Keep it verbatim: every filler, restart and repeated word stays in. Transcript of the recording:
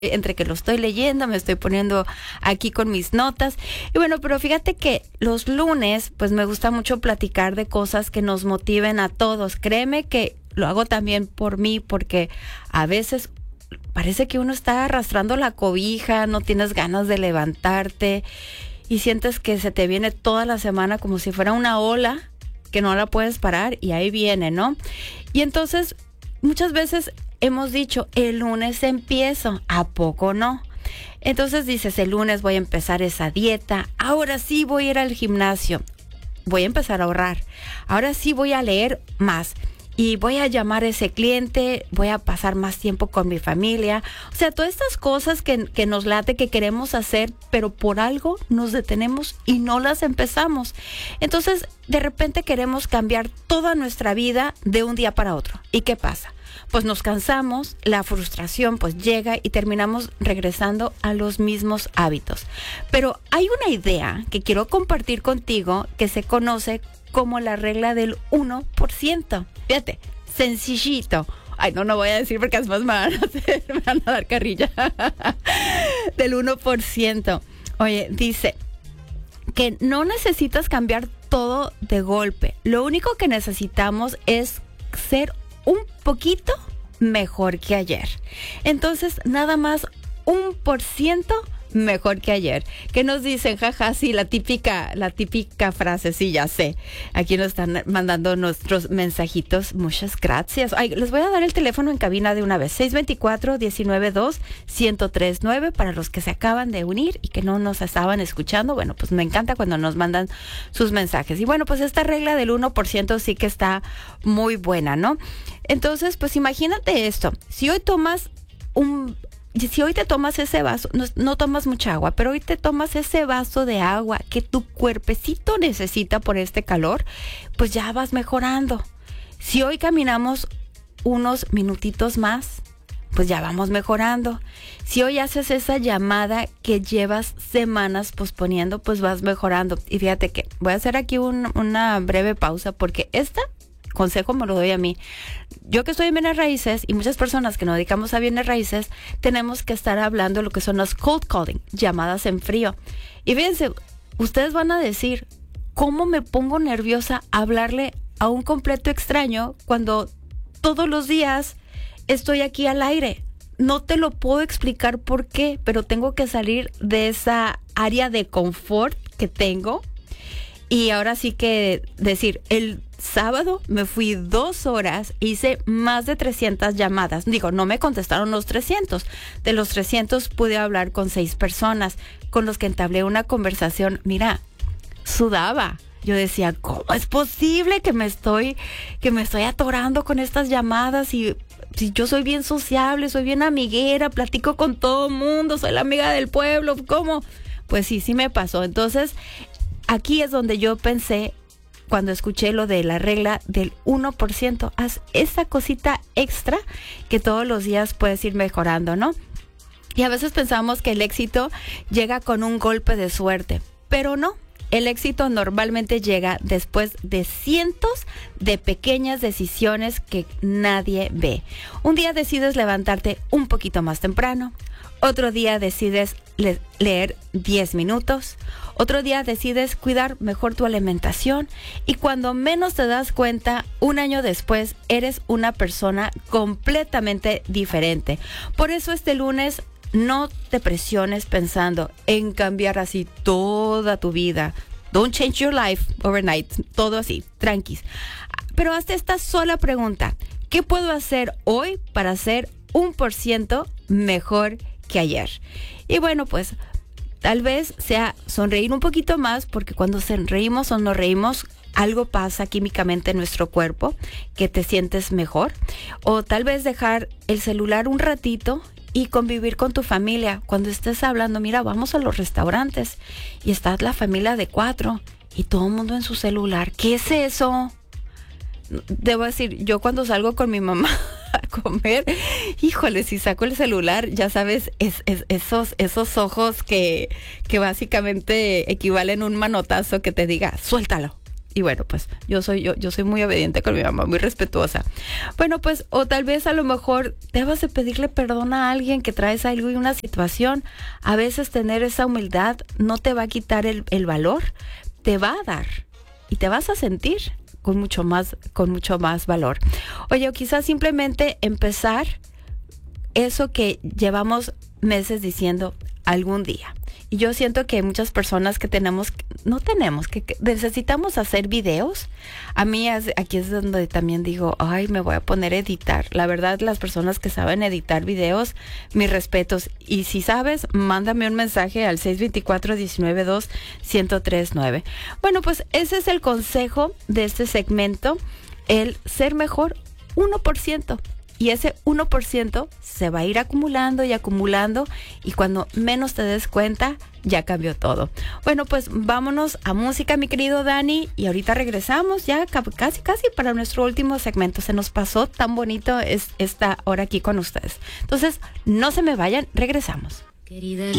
entre que lo estoy leyendo, me estoy poniendo aquí con mis notas. Y bueno, pero fíjate que los lunes, pues me gusta mucho platicar de cosas que nos motiven a todos. Créeme que lo hago también por mí, porque a veces parece que uno está arrastrando la cobija, no tienes ganas de levantarte y sientes que se te viene toda la semana como si fuera una ola que no la puedes parar y ahí viene, ¿no? Y entonces muchas veces hemos dicho, el lunes empiezo, ¿a poco no? Entonces dices, el lunes voy a empezar esa dieta, ahora sí voy a ir al gimnasio, voy a empezar a ahorrar, ahora sí voy a leer más y voy a llamar a ese cliente, voy a pasar más tiempo con mi familia. O sea, todas estas cosas que, que nos late, que queremos hacer, pero por algo nos detenemos y no las empezamos. Entonces, de repente queremos cambiar toda nuestra vida de un día para otro. ¿Y qué pasa? Pues nos cansamos, la frustración pues llega y terminamos regresando a los mismos hábitos. Pero hay una idea que quiero compartir contigo que se conoce como la regla del uno por ciento. Fíjate, sencillito. Ay, no, no voy a decir porque después me van a, hacer, me van a dar carrilla. Del uno por ciento. Oye, dice que no necesitas cambiar todo de golpe. Lo único que necesitamos es ser un poquito mejor que ayer. Entonces, nada más un por ciento mejor que ayer. ¿Qué nos dicen? Jaja, sí, la típica, la típica frase, sí, ya sé. Aquí nos están mandando nuestros mensajitos. Muchas gracias. Ay, les voy a dar el teléfono en cabina de una vez. seis dos cuatro, uno nueve dos, uno cero tres nueve para los que se acaban de unir y que no nos estaban escuchando. Bueno, pues me encanta cuando nos mandan sus mensajes. Y bueno, pues esta regla del uno por ciento sí que está muy buena, ¿no? Entonces, pues imagínate esto. Si hoy tomas un... Si hoy te tomas ese vaso, no, no tomas mucha agua, pero hoy te tomas ese vaso de agua que tu cuerpecito necesita por este calor, pues ya vas mejorando. Si hoy caminamos unos minutitos más, pues ya vamos mejorando. Si hoy haces esa llamada que llevas semanas posponiendo, pues vas mejorando. Y fíjate que voy a hacer aquí un, una breve pausa porque esta consejo me lo doy a mí. Yo que estoy en bienes raíces y muchas personas que nos dedicamos a bienes raíces, tenemos que estar hablando de lo que son las cold calling, llamadas en frío. Y fíjense, ustedes van a decir, ¿cómo me pongo nerviosa a hablarle a un completo extraño cuando todos los días estoy aquí al aire? No te lo puedo explicar por qué, pero tengo que salir de esa área de confort que tengo. Y ahora sí que decir, el sábado me fui dos horas, hice más de trescientas llamadas. Digo, no me contestaron los trescientos. De los trescientos pude hablar con seis personas con los que entablé una conversación. Mira, sudaba. Yo decía, ¿cómo es posible que me estoy, que me estoy atorando con estas llamadas? Y si yo soy bien sociable, soy bien amiguera, platico con todo el mundo, soy la amiga del pueblo, ¿cómo? Pues sí, sí me pasó. Entonces, aquí es donde yo pensé, cuando escuché lo de la regla del uno por ciento, haz esa cosita extra que todos los días puedes ir mejorando, ¿no? Y a veces pensamos que el éxito llega con un golpe de suerte, pero no. El éxito normalmente llega después de cientos de pequeñas decisiones que nadie ve. Un día decides levantarte un poquito más temprano. Otro día decides le- leer diez minutos. Otro día decides cuidar mejor tu alimentación. Y cuando menos te das cuenta, un año después, eres una persona completamente diferente. Por eso este lunes, no te presiones pensando en cambiar así toda tu vida. Don't change your life overnight. Todo así, tranquis. Pero hazte esta sola pregunta. ¿Qué puedo hacer hoy para ser un por ciento mejor que ayer? Y bueno, pues tal vez sea sonreír un poquito más, porque cuando sonreímos o nos reímos, algo pasa químicamente en nuestro cuerpo que te sientes mejor. O tal vez dejar el celular un ratito y convivir con tu familia. Cuando estés hablando, mira, vamos a los restaurantes y está la familia de cuatro y todo el mundo en su celular. ¿Qué es eso? Debo decir, yo cuando salgo con mi mamá a comer, híjole, si saco el celular, ya sabes, es, es, esos, esos ojos que, que básicamente equivalen a un manotazo que te diga, suéltalo. Y bueno, pues yo soy yo, yo soy muy obediente con mi mamá, muy respetuosa. Bueno, pues, o tal vez a lo mejor debas de pedirle perdón a alguien que traes algo y una situación. A veces tener esa humildad no te va a quitar el, el valor, te va a dar y te vas a sentir con mucho más, con mucho más valor. Oye, o quizás simplemente empezar eso que llevamos meses diciendo algún día. Y yo siento que hay muchas personas que tenemos, no tenemos, que, que necesitamos hacer videos. A mí es, aquí es donde también digo, ay, me voy a poner a editar. La verdad, las personas que saben editar videos, mis respetos. Y si sabes, mándame un mensaje al seis dos cuatro, uno nueve dos, uno cero tres nueve. Bueno, pues ese es el consejo de este segmento, el ser mejor uno por ciento. Y ese uno por ciento se va a ir acumulando y acumulando y cuando menos te des cuenta, ya cambió todo. Bueno, pues vámonos a música, mi querido Dani, y ahorita regresamos ya casi, casi para nuestro último segmento. Se nos pasó tan bonito es esta hora aquí con ustedes. Entonces, no se me vayan, regresamos. Querida